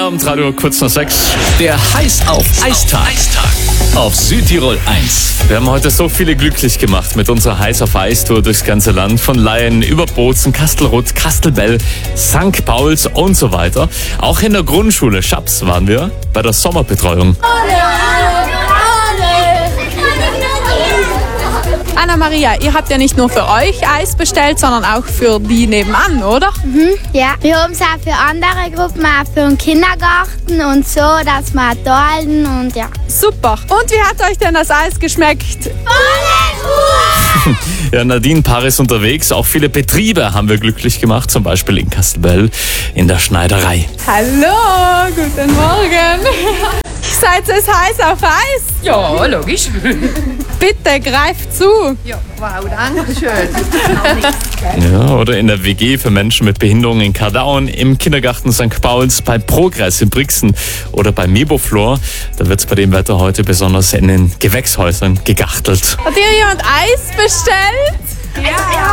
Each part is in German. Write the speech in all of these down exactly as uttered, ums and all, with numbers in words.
Feierabend, Radio kurz nach sechs. Der Heiß auf Eistag. Auf Südtirol eins. Wir haben heute so viele glücklich gemacht mit unserer Heiß auf Eis-Tour durchs ganze Land. Von Laien über Bozen, Kastelruth, Kastelbell, Sankt Pauls und so weiter. Auch in der Grundschule Schaps waren wir bei der Sommerbetreuung. Anna-Maria, ihr habt ja nicht nur für euch Eis bestellt, sondern auch für die nebenan, oder? Mhm, ja. Wir haben es auch für andere Gruppen, auch für den Kindergarten und so, dass wir teilen und ja. Super. Und wie hat euch denn das Eis geschmeckt? Volle Ja, Nadine Paar ist unterwegs. Auch viele Betriebe haben wir glücklich gemacht, zum Beispiel in Kastelbell in der Schneiderei. Hallo, guten Morgen. Seid ihr heiß auf Eis? Ja, logisch. Bitte, greift zu. Ja, wow, danke schön. Ja, oder in der W G für Menschen mit Behinderungen in Kardauen, im Kindergarten Sankt Pauls, bei Progress in Brixen oder bei Meboflor. Da wird es bei dem Wetter heute besonders in den Gewächshäusern gegachtelt. Hat hier jemand Eis bestellt?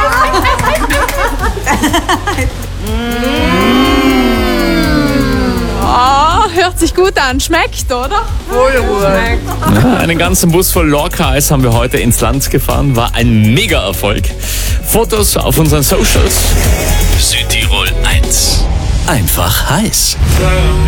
Oh, hört sich gut an. Schmeckt, oder? Voll gut. Ja, einen ganzen Bus voll Lorca-Eis haben wir heute ins Land gefahren. War ein Mega-Erfolg. Fotos auf unseren Socials. Südtirol eins. Einfach heiß.